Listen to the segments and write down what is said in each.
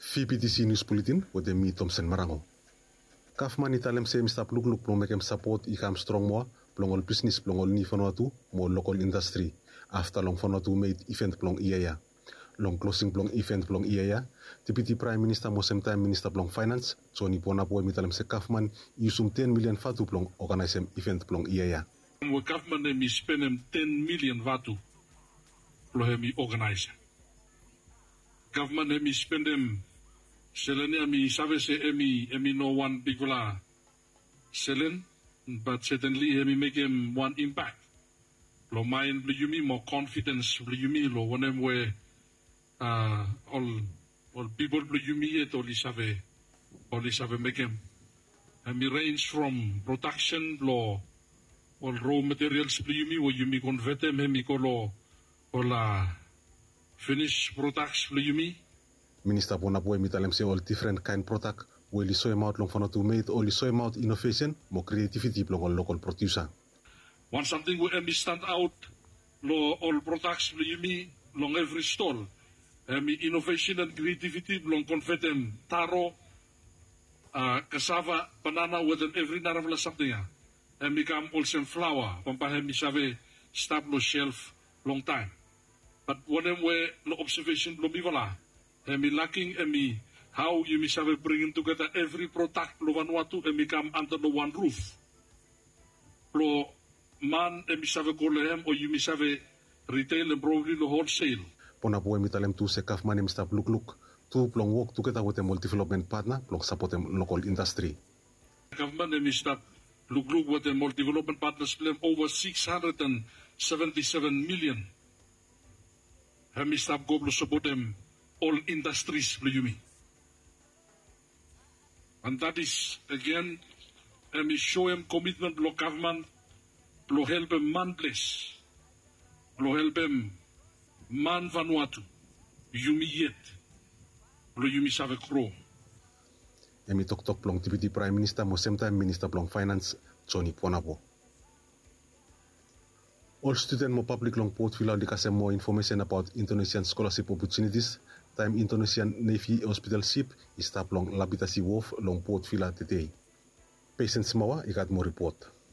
VPTC News Bulletin with me Thompson Marango. Kafman italem se Mr. Plugluk plong mekem support ikam strong moa plong all business plong all ni Vanuatu mo local industry after long Vanuatu made event plong iaya. Long closing plong event plong iaya, Deputy Prime Minister mo same time Minister plong Finance, so ni pona po mitalem se Kafman yusum 10 million fatu plong organize event plong iaya. Mo Kafman mi spend 10 million fatu plong mi organize. Government emi spend them selen emi savese emi no one bigula selen, but certainly emi make him one impact. Lo mind lo yumi more confidence lo yumi lo one em we all people lo yumi et oli save make him. Emi range from production lo all raw materials lo yumi convert them emi ko la finish products lo yumi. Minister pona po mitalem se all different kind product we soy out long Vanuatu made all soy out innovation mo creativity plong all local producer. Want something we stand out lo all products lo yumi long every stall. Innovation and creativity long confetem taro cassava banana with every naravla something. Come also flour pampahemi save stablo shelf long time. But when we no observation lo bivala, lacking how you have bringing together every product lo Vanuatu come under the one roof. Lo man have golehem or you have retail and probably the wholesale. Pona po mitalem tu se Kafman Mr. Plugluk to plong work together with a multi-development partner plong support local industry. Government Mr. Plugluk with a multi-development partners plan over 677 million. Mr. Goblo support them all industries yumi. And that is again show him commitment lo government lo help him man place lo help him man Vanuatu yumi yet lo yumi save kro. Emi tok plong Deputy Prime Minister mo same time Minister plong Finance Johnny Ponapo. All student mo public long port fill out the more information about Indonesian scholarship opportunities. Time Indonesian Navy Hospital ship is tap long Labitasi Wharf long port fill out today. Patients mawa ikat mo report.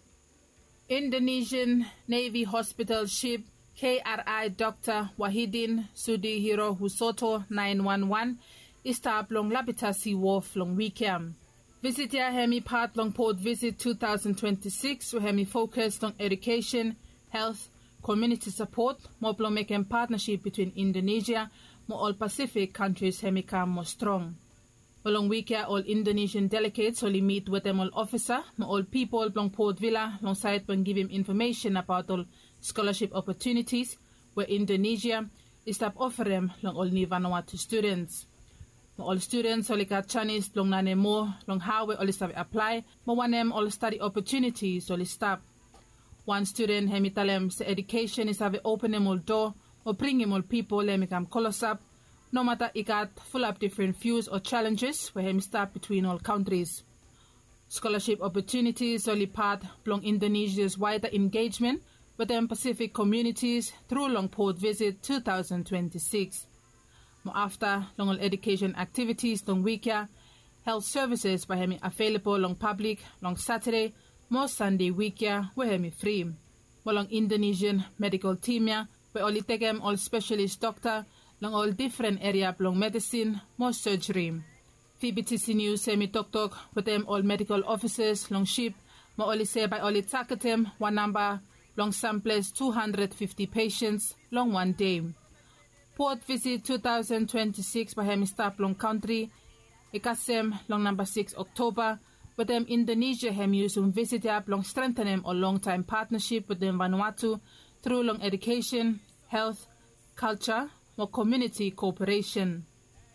Indonesian Navy Hospital ship KRI Dr. Wahidin Sudihiro Husoto 911 is tap long Labitasi Wharf long weekend. Visit ya hemi part long port visit 2026 where hemi focused on education, health, community support, more making partnership between Indonesia, more all Pacific countries become more strong. Along weekend, all Indonesian delegates only meet with them all officer, more all people long Port Vila, long side when give him information about all scholarship opportunities, where Indonesia is to offer them long all ni Vanuatu students. More all students only got Chinese long nane more, long how we all start apply, more one them all study opportunities only stop. One student hemitalem se education is have open him all door or bring him all people let me come call us up. No matter it got full up different views or challenges where him start between all countries. Scholarship opportunities only part long Indonesia's wider engagement with the Pacific communities through long port visit 2026. More after long all education activities long weekend, health services by him available long public long Saturday. More Sunday week where hemi free. Walong Indonesian medical team where only take them all specialist doctor long all different area long medicine, more surgery. VPTC News semi talk with them all medical officers long ship, more only say by only target them one number long samples 250 patients long one day. Port visit 2026 by hemi stop long country, Ikasem long number 6 October. With them Indonesia hem use visit up long strengthen them or long time partnership with them Vanuatu through long education, health, culture, or community cooperation.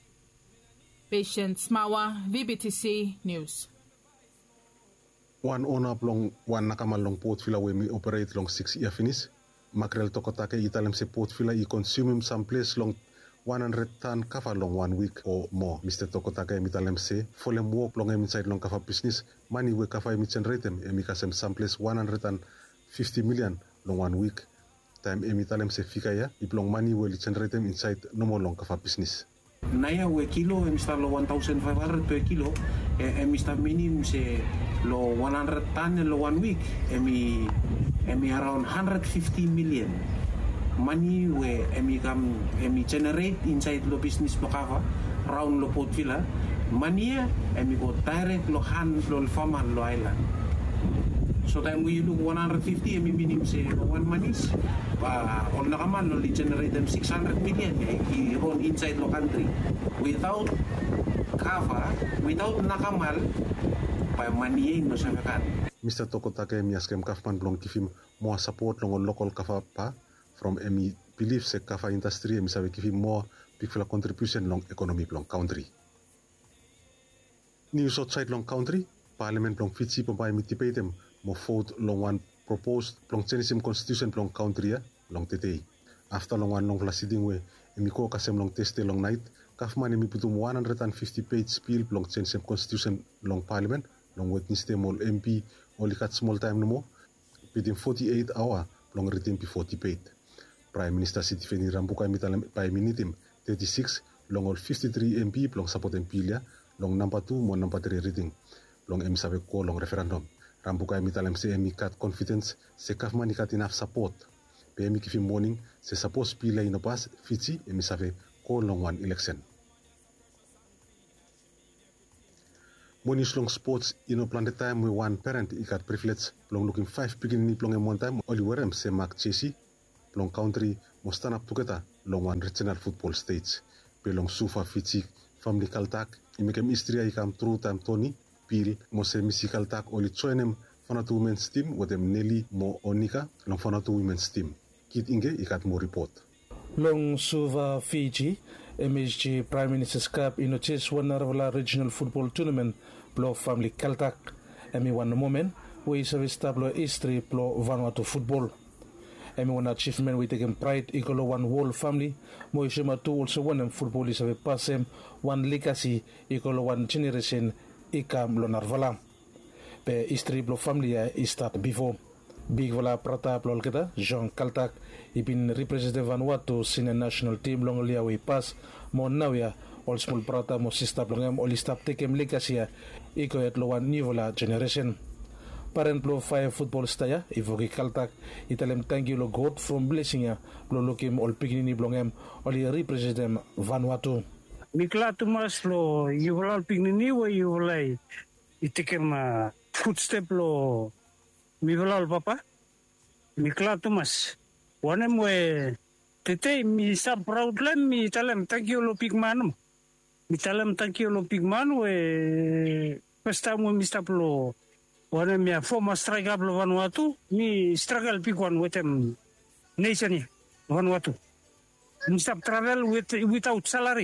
Patient Smawa, VPTC News. One owner long one nakamal long port fila we me operate long 6 year finish. Makrel tokotake italem se port fila I consume some place long 100 ton kafa long 1 week or more. Mr. Tokotake mitalem se folem work long inside long kafa business money we kafa emi generate emi kasem someplace 150 million long 1 week. Time emi talem se fika ya iplong money we generate inside no more long kafa business. Naya we kilo emista lo 1,500 per kilo emista minim se lo 100 ton lo 1 week emi around 150 million money we emi generate inside lo business lo kava round lo Port Vila money emi go direct lo hand lo farmer lo island. So time we look 150 emi minim se lo one manis all nakaman lo generate them 600 million he run inside lo country without cover without nakamal pa money no sa kan. Mr. Tokotake miaskem kafman blong kifim more support long local kafa pa from emi believe se kafa industry emi sabe kifim more big fla contribution long economy long country. News outside long country parliament long Fiji pampai mi tipetem mo vote long one proposed long changesim constitution long country long today. After long one long sitting we emi ko kasem long teste long night kafman emi putum 150 page bill long changesim constitution long parliament long witness them all MP only cut small time no more within 48 hour long written before debate. Prime Minister Siti Feni Rambuka mitalem by minitim 36 long all 53 MP long support MP long number 2 mo number 3 reading long M sabe ko long referendum. Rambuka mitalem se emi kat confidence se kafman kat enough support. Pe emi kifi morning se suppose pila ino pas Fiji emi sabe ko long one election. Monish long sports ino plan the time we one parent ikat privilege long looking 5 beginning long em one time oli werem se Mark Chesi long country mo stand up together long one regional football stage pe long sufa Fiji family kaltak imekem istria ikam true time Tony Pil mo se musical tak oli choenem fanatu women's team wadem Nelly mo Onika long fanatu women's team kit inge ikat mo report long suva Fiji MSG Prime Minister's Cup in chess one regional football tournament plo family Kaltak emi one moment we service tablo history plo Vanuatu football emi one achievement we taken pride equal one whole family mo ishema two also one football is a passem one legacy equal one generation ikam lo narvala pe history plo family is start before big vala prata plo kita Jean Kaltak ibin representative Vanuatu senior national team long liya we pass mo nawya all small prata mo sista plongam all stop takem legacy iko et lo one nivola generation parent plo 5 football staya ivoki Kaltak italem thank you lo god from blessing ya lo lokim all pignini blongam all representative Vanuatu mikla tumas lo yuval pignini we yuvalai itekem footstep lo mivalal papa mikla tumas wanem we tete mi sa proud lem mi talem thank you lo pigmanum mi talem thank you lo pigman we pesta mo mi stap lo wanem ya former striker lo Vanuatu mi struggle pigwan wetem nation Vanuatu mi stap travel without salary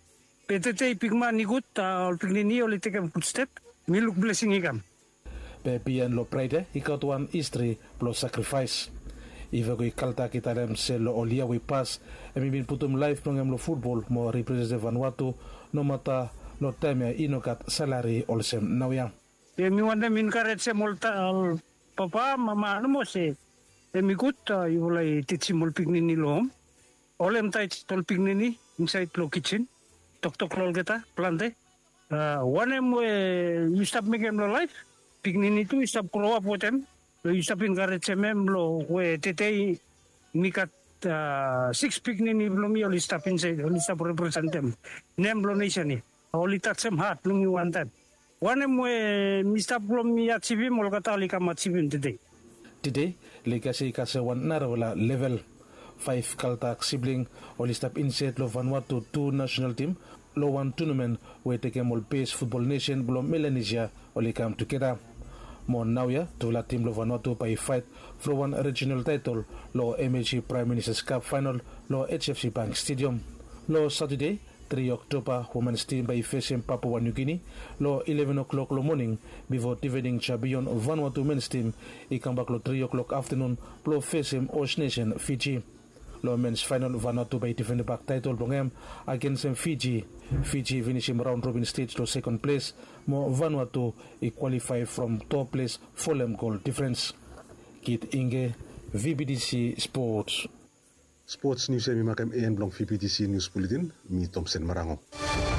PTT pigman ikut al pignini oli tekem footstep mi look blessing ikam Pepian lo pride ikat one history plo sacrifice iva go Kaltak italem se lo olia we pass emi bin putum live program lo football mo represent Vanuatu no mata lo time inokat salary olsem nawya emi wanda min karet se molta al papa mama no se emi kut yulai titsimol pignini lo olem tait tol pignini inside lo kitchen tok lol geta plante wanem we you stop making lo life pignini tu stop grow up with them lo stop in garet semem lo we tete mikat 6 pignini lo mi oli stop inside oli stop represent them nem lo nation ni oli touch them heart lo mi one time wanem we mi stop lo mi achieve mol kata oli kam achieve today legacy kase one narwala level 5 Kaltak sibling oli stop inside lo Vanuatu 2 national team lo one tournament we take all pace football nation blo Melanesia oli come together mo nawya to la team lo Vanuatu by fight for one regional title lo MHC Prime Minister's Cup final lo HFC Bank Stadium lo Saturday 3 October women's team by facing Papua New Guinea lo 11 o'clock lo morning before defending champion Vanuatu men's team I come back lo 3 o'clock afternoon lo facing Osh Nation Fiji lo men's final Vanuatu by defend back title blongam against Fiji finishing round robin stage to second place mo Vanuatu qualify from top place for goal difference Kit Inge VBDC Sports Sports News mi makem AN Blong PPTC News Bulletin, mi Thompson Marango.